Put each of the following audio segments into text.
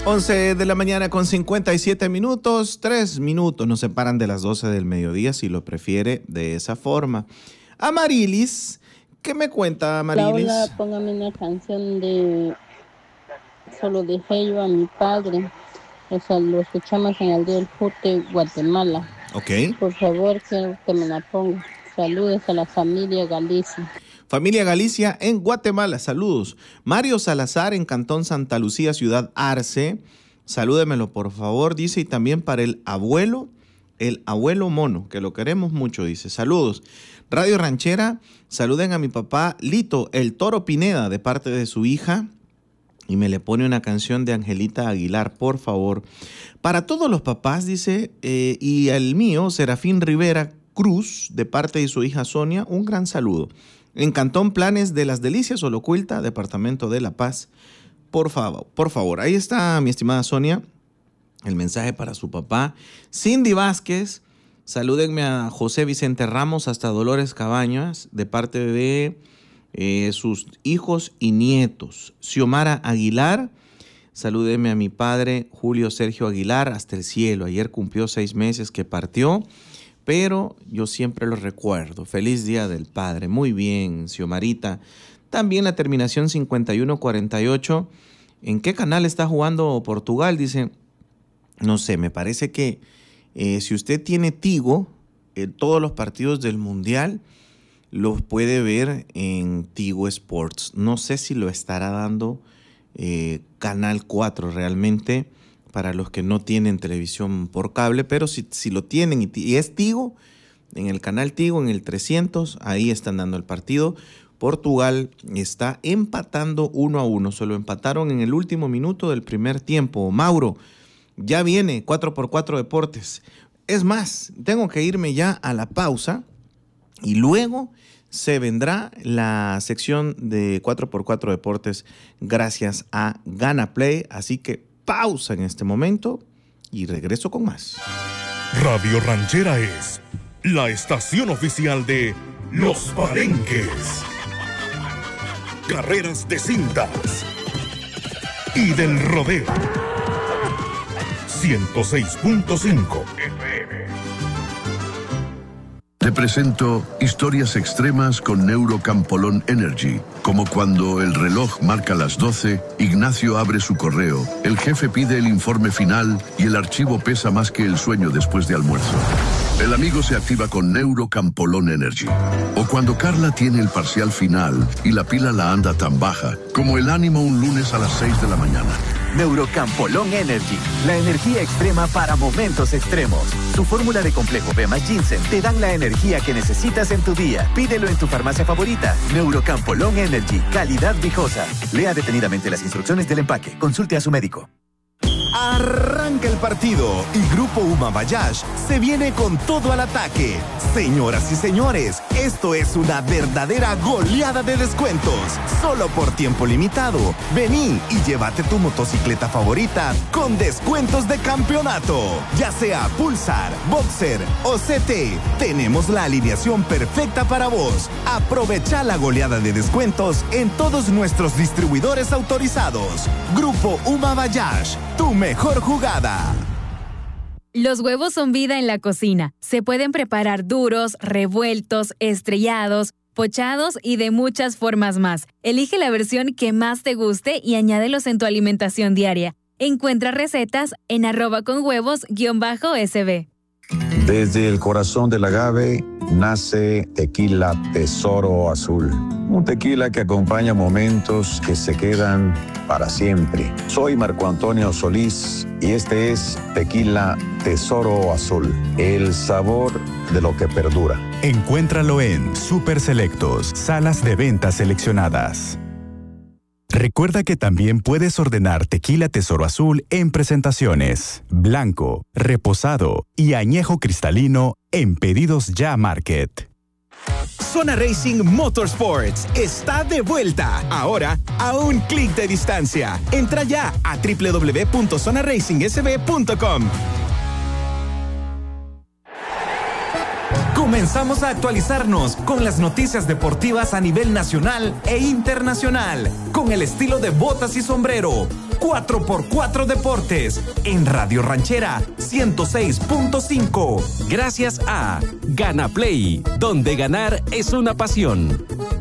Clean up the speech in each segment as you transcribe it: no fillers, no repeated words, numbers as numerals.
11 de la mañana con 57 minutos, 3 minutos nos separan de las 12 del mediodía, si lo prefiere de esa forma. Amarilis, ¿qué me cuenta Amarilis? Laura, póngame una canción de Solo dejé yo a mi padre. O sea, lo escuchamos en el Día del Jute, Guatemala. Ok. Por favor, que me la ponga. Saludos a la familia Galicia. Familia Galicia en Guatemala, saludos. Mario Salazar en Cantón Santa Lucía, Ciudad Arce. Salúdemelo, por favor, dice. Y también para el abuelo Mono, que lo queremos mucho, dice. Saludos. Radio Ranchera, saluden a mi papá Lito, el Toro Pineda, de parte de su hija. Y me le pone una canción de Angelita Aguilar, por favor. Para todos los papás, dice, y el mío, Serafín Rivera Cruz, de parte de su hija Sonia, un gran saludo. En Cantón Planes de las Delicias, Olocuilta, Departamento de La Paz. Por favor. Ahí está, mi estimada Sonia, el mensaje para su papá. Cindy Vázquez, salúdenme a José Vicente Ramos hasta Dolores Cabañas, de parte de sus hijos y nietos. Xiomara Aguilar, salúdenme a mi padre Julio Sergio Aguilar hasta el cielo. Ayer cumplió 6 meses que partió, pero yo siempre lo recuerdo. Feliz Día del Padre. Muy bien, Xiomarita. También la terminación 5148. ¿En qué canal está jugando Portugal? Dice, no sé, me parece que si usted tiene Tigo, todos los partidos del Mundial los puede ver en Tigo Sports. No sé si lo estará dando Canal 4 realmente, para los que no tienen televisión por cable, pero si lo tienen y es Tigo, en el canal Tigo, en el 300, ahí están dando el partido. Portugal está empatando 1-1, se lo empataron en el último minuto del primer tiempo. Mauro, ya viene 4x4 Deportes. Es más, tengo que irme ya a la pausa y luego se vendrá la sección de 4x4 Deportes gracias a Gana Play, así que pausa en este momento y regreso con más. Radio Ranchera es la estación oficial de Los Palenques, carreras de cintas y del rodeo. 106.5 FM. Te presento historias extremas con Neurocampolón Energy. Como cuando el reloj marca las 12, Ignacio abre su correo, el jefe pide el informe final y el archivo pesa más que el sueño después de almuerzo. El amigo se activa con Neurocampolón Energy. O cuando Carla tiene el parcial final y la pila la anda tan baja como el ánimo un lunes a las 6 de la mañana. Neurocampolón Energy, la energía extrema para momentos extremos. Su fórmula de complejo B más ginseng te dan la energía que necesitas en tu día. Pídelo en tu farmacia favorita. Neurocampolón Energy, calidad viejosa. Lea detenidamente las instrucciones del empaque. Consulte a su médico. Arranca el partido y Grupo Uma Bayash se viene con todo al ataque. Señoras y señores, esto es una verdadera goleada de descuentos. Solo por tiempo limitado. Vení y llévate tu motocicleta favorita con descuentos de campeonato. Ya sea Pulsar, Boxer o CT, tenemos la alineación perfecta para vos. Aprovecha la goleada de descuentos en todos nuestros distribuidores autorizados. Grupo Uma Bayash, tu mejor jugada. Los huevos son vida en la cocina. Se pueden preparar duros, revueltos, estrellados, pochados y de muchas formas más. Elige la versión que más te guste y añádelos en tu alimentación diaria. Encuentra recetas en @conhuevos_sb. Desde el corazón del agave nace Tequila Tesoro Azul. Un tequila que acompaña momentos que se quedan para siempre. Soy Marco Antonio Solís y este es Tequila Tesoro Azul. El sabor de lo que perdura. Encuéntralo en Super Selectos, salas de ventas seleccionadas. Recuerda que también puedes ordenar Tequila Tesoro Azul en presentaciones, blanco, reposado y añejo cristalino en Pedidos Ya Market. Zona Racing Motorsports está de vuelta, ahora a un clic de distancia. Entra ya a www.zonaracingsb.com. Comenzamos a actualizarnos con las noticias deportivas a nivel nacional e internacional, con el estilo de botas y sombrero. 4x4 Deportes, en Radio Ranchera 106.5. Gracias a Gana Play, donde ganar es una pasión.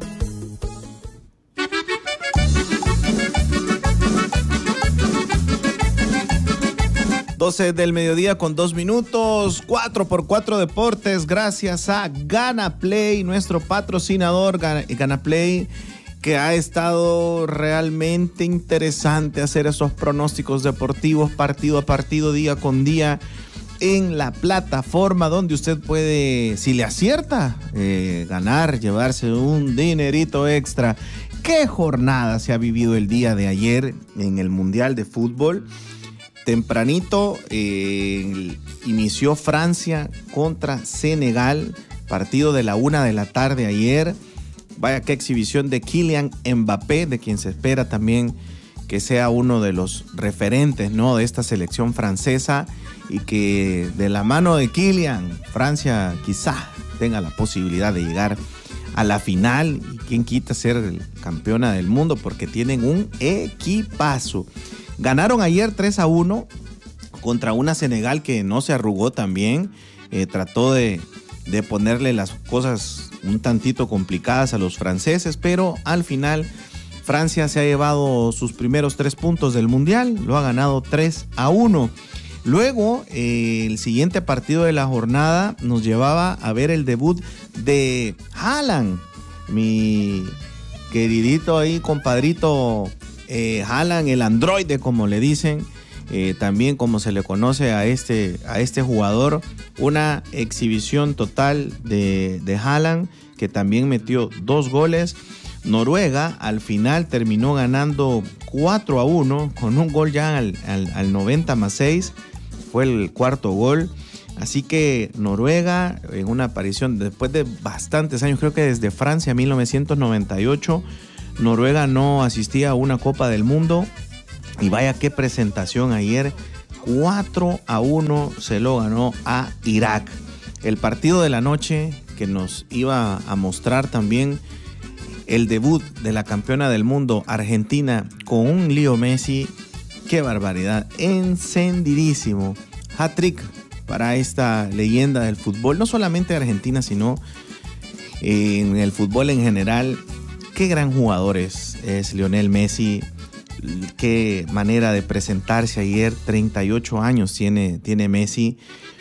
12 del mediodía con 2 minutos, 4x4 Deportes, gracias a Gana Play, nuestro patrocinador. Gana Play, que ha estado realmente interesante hacer esos pronósticos deportivos partido a partido, día con día, en la plataforma donde usted puede, si le acierta, ganar, llevarse un dinerito extra. ¿Qué jornada se ha vivido el día de ayer en el Mundial de Fútbol? Tempranito inició Francia contra Senegal, partido de la 1 de la tarde ayer. Vaya qué exhibición de Kylian Mbappé, de quien se espera también que sea uno de los referentes, ¿no?, de esta selección francesa, y que de la mano de Kylian, Francia quizá tenga la posibilidad de llegar a la final, y quién quita ser campeona del mundo, porque tienen un equipazo. Ganaron ayer 3-1 contra una Senegal que no se arrugó también. Trató de ponerle las cosas un tantito complicadas a los franceses, pero al final Francia se ha llevado sus primeros 3 puntos del Mundial. Lo ha ganado 3-1. Luego, el siguiente partido de la jornada nos llevaba a ver el debut de Haaland, mi queridito ahí, compadrito Haaland, el androide como le dicen, también como se le conoce a este jugador. Una exhibición total de Haaland, que también metió 2 goles. Noruega al final terminó ganando 4-1 con un gol ya al 90+6, fue el cuarto gol. Así que Noruega, en una aparición después de bastantes años, creo que desde Francia 1998, Noruega no asistía a una Copa del Mundo, y vaya qué presentación ayer. 4-1 se lo ganó a Irak. El partido de la noche que nos iba a mostrar también el debut de la campeona del mundo Argentina con un Leo Messi. Qué barbaridad, encendidísimo. Hat-trick para esta leyenda del fútbol, no solamente de Argentina, sino en el fútbol en general. Qué gran jugador es Lionel Messi. Qué manera de presentarse ayer. 38 años tiene Messi,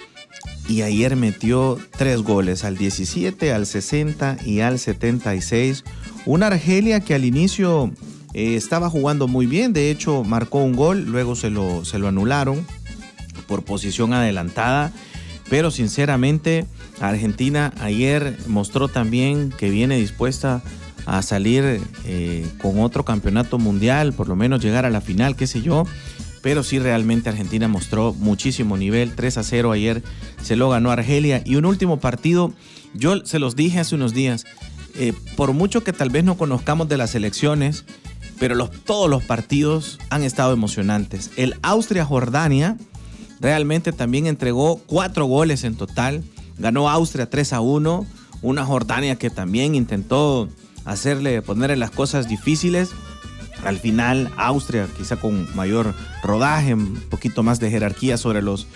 y ayer metió 3 goles, al 17, al 60 y al 76. Una Argelia que al inicio estaba jugando muy bien, de hecho marcó un gol, luego se lo anularon por posición adelantada, pero sinceramente Argentina ayer mostró también que viene dispuesta a salir con otro campeonato mundial, por lo menos llegar a la final, qué sé yo. Pero sí, realmente Argentina mostró muchísimo nivel. 3-0 ayer se lo ganó Argelia. Y un último partido, yo se los dije hace unos días, por mucho que tal vez no conozcamos de las selecciones, pero todos los partidos han estado emocionantes. El Austria-Jordania realmente también entregó 4 goles en total. Ganó Austria 3-1. Una Jordania que también intentó ponerle las cosas difíciles. Al final Austria, quizá con mayor rodaje, un poquito más de jerarquía sobre los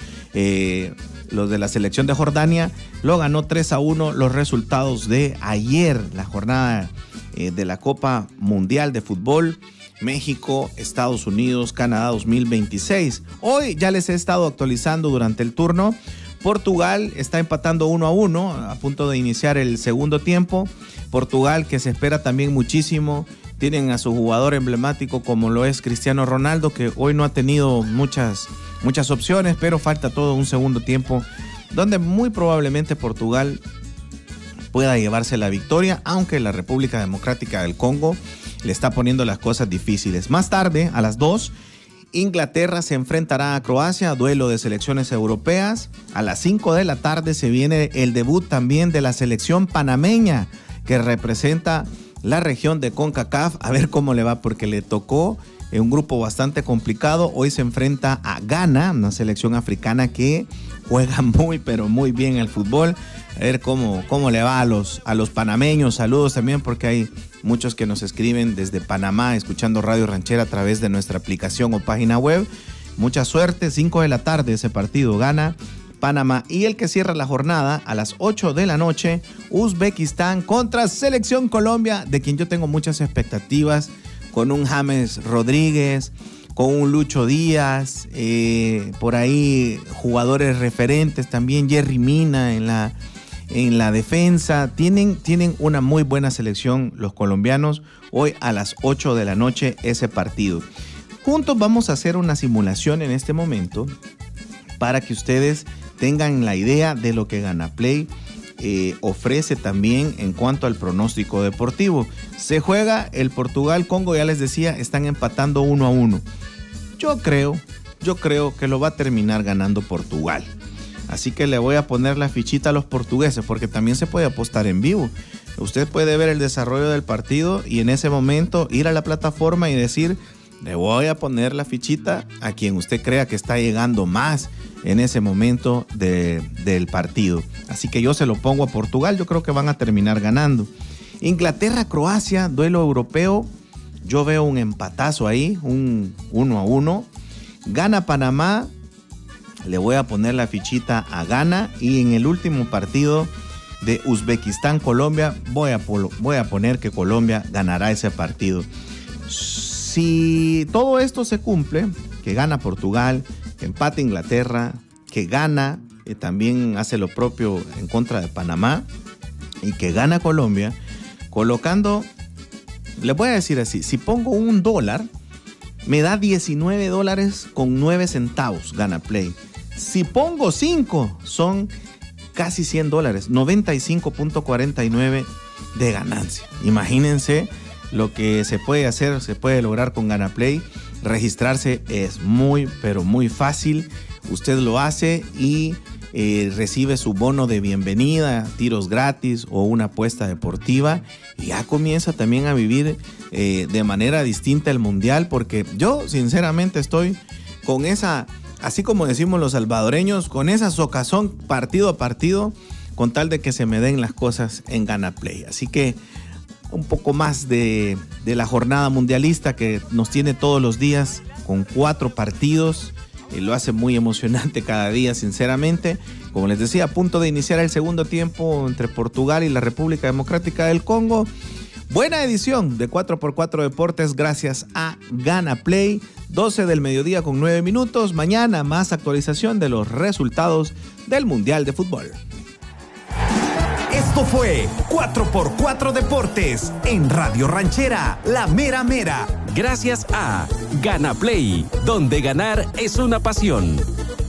de la selección de Jordania, lo ganó 3-1. Los resultados de ayer, la jornada de la Copa Mundial de Fútbol, México, Estados Unidos, Canadá 2026. Hoy ya les he estado actualizando durante el turno. Portugal está empatando 1-1, a punto de iniciar el segundo tiempo. Portugal, que se espera también muchísimo. Tienen a su jugador emblemático como lo es Cristiano Ronaldo, que hoy no ha tenido muchas opciones, pero falta todo un segundo tiempo donde muy probablemente Portugal pueda llevarse la victoria, aunque la República Democrática del Congo le está poniendo las cosas difíciles. Más tarde, a las 2, Inglaterra se enfrentará a Croacia, duelo de selecciones europeas. A las 5 de la tarde se viene el debut también de la selección panameña, que representa la región de CONCACAF. A ver cómo le va, porque le tocó un grupo bastante complicado. Hoy se enfrenta a Ghana, una selección africana que juega muy pero muy bien el fútbol. ver cómo le va a los panameños. Saludos también porque hay muchos que nos escriben desde Panamá escuchando Radio Ranchera a través de nuestra aplicación o página web. Mucha suerte, 5 de la tarde ese partido gana Panamá. Y el que cierra la jornada a las 8 de la noche, Uzbekistán contra Selección Colombia, de quien yo tengo muchas expectativas, con un James Rodríguez, con un Lucho Díaz, por ahí jugadores referentes también, Jerry Mina en la defensa. Tienen una muy buena selección los colombianos. Hoy a las 8 de la noche ese partido. Juntos vamos a hacer una simulación en este momento para que ustedes tengan la idea de lo que Ganaplay ofrece también en cuanto al pronóstico deportivo. Se juega el Portugal-Congo, ya les decía, están empatando 1-1. Yo creo que lo va a terminar ganando Portugal. Así que le voy a poner la fichita a los portugueses, porque también se puede apostar en vivo. Usted puede ver el desarrollo del partido y en ese momento ir a la plataforma y decir: le voy a poner la fichita a quien usted crea que está llegando más en ese momento del partido. Así que yo se lo pongo a Portugal, yo creo que van a terminar ganando. Inglaterra-Croacia, duelo europeo, yo veo un empatazo ahí, un 1-1. Gana Panamá, le voy a poner la fichita a Ghana. Y en el último partido de Uzbekistán-Colombia, voy a poner que Colombia ganará ese partido. Si todo esto se cumple, que gana Portugal, que empate Inglaterra, que gana, también hace lo propio en contra de Panamá, y que gana Colombia, colocando, les voy a decir así, si pongo $1, me da $19.09 Ganaplay. Si pongo 5, son casi $100, 95.49 de ganancia. Imagínense lo que se puede hacer, se puede lograr con Ganaplay. Registrarse es muy, pero muy fácil. Usted lo hace y recibe su bono de bienvenida, tiros gratis o una apuesta deportiva. Y ya comienza también a vivir de manera distinta el mundial, porque yo sinceramente estoy con esa, así como decimos los salvadoreños, con esa socazón partido a partido, con tal de que se me den las cosas en Ganaplay. Así que un poco más de la jornada mundialista que nos tiene todos los días con 4 partidos. Lo hace muy emocionante cada día, sinceramente. Como les decía, a punto de iniciar el segundo tiempo entre Portugal y la República Democrática del Congo. Buena edición de 4x4 Deportes gracias a Ganaplay. 12 del mediodía con 9 minutos. Mañana más actualización de los resultados del Mundial de Fútbol. Esto fue 4x4 Deportes en Radio Ranchera, la mera mera. Gracias a Ganaplay, donde ganar es una pasión.